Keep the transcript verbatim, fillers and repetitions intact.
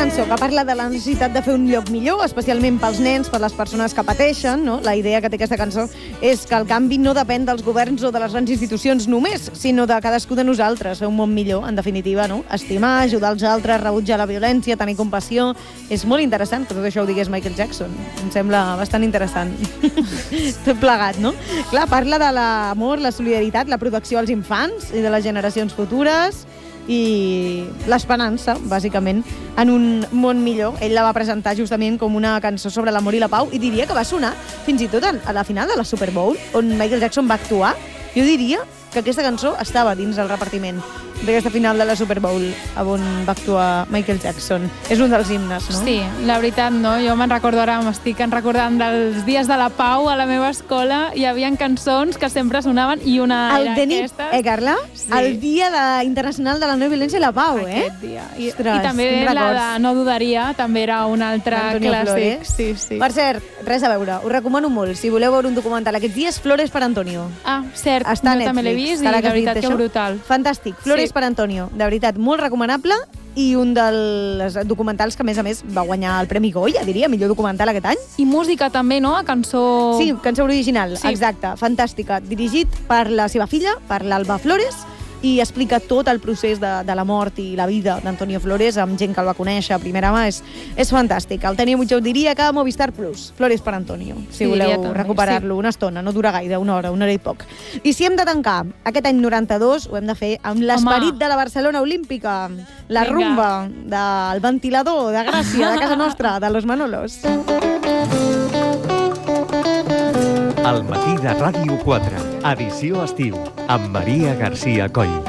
cançó que parla de la necessitat de fer un lloc millor, especialment pels nens, per les persones que pateixen, no? La idea que té aquesta cançó és que el canvi no depèn dels governs o de les grans institucions només, sinó de cadascú de nosaltres, fer un món millor, en definitiva, no? Estimar, ajudar els altres, rebutjar la violència, tenir compassió. És molt interessant que tot això ho digués Michael Jackson. Em sembla bastant interessant. Tot plegat, no? Clar, parla de l'amor, la solidaritat, la protecció als infants i de les generacions futures i l'esperança, bàsicament, en un món millor. Ell la va presentar justament com una cançó sobre l'amor i la pau i diria que va sonar fins i tot a la final de la Super Bowl, on Michael Jackson va actuar. Jo diria que aquesta cançó estava dins del repartiment d'aquesta final de la Super Bowl on va actuar Michael Jackson. És un dels himnes, no? Sí, la veritat, no? Jo me'n recordo ara, m'estic recordant dels dies de la pau a la meva escola. Hi havia cançons que sempre sonaven i una el era Denit, aquesta. Eh, Carla? Sí. El dia de, internacional de la no violència i la pau, Aquest eh? dia. I, Ostres, I també la de No dudaria, també era un altre clàssic. Flores. Sí, sí. Per cert, res a veure, us recomano molt. Si voleu veure un documental aquests dies, Flores per Antonio. Ah, cert, Està jo també l'he vist i la veritat que brutal. Fantàstic, Flores Sí. per Antonio. De veritat, molt recomanable i un dels documentals que, a més a més, va guanyar el Premi Goya, diria, millor documental aquest any. I música també, no? Cançó... Sí, cançó original, Sí. exacte, fantàstica. Dirigit per la seva filla, per l'Alba Flores, i explica tot el procés de, de la mort i la vida d'Antonio Flores amb gent que el va conèixer a primera mà. És, és fantàstic. El teniu, jo diria que a Movistar Plus, Flores per Antonio, si Sí, voleu també, recuperar-lo sí. una estona, no dura gaire, una hora, una hora i poc. I si hem de tancar aquest any noranta-dos, ho hem de fer amb l'esperit de la Barcelona Olímpica, la Vinga. rumba del ventilador de Gràcia, de casa nostra, de los Manolos. El matí de Ràdio quatre, edició estiu, amb Maria García Coll.